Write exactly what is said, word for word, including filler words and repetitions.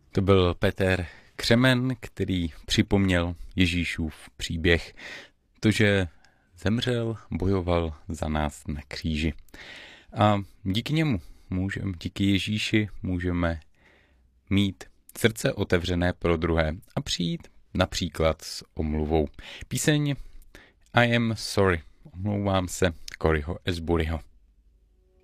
To byl Petr Křemen, který připomněl Ježíšův příběh. To, že zemřel, bojoval za nás na kříži. A díky němu, můžeme, díky Ježíši, můžeme mít srdce otevřené pro druhé a přijít například s omluvou. Píseň I am sorry, omlouvám se, Coryho Asburyho.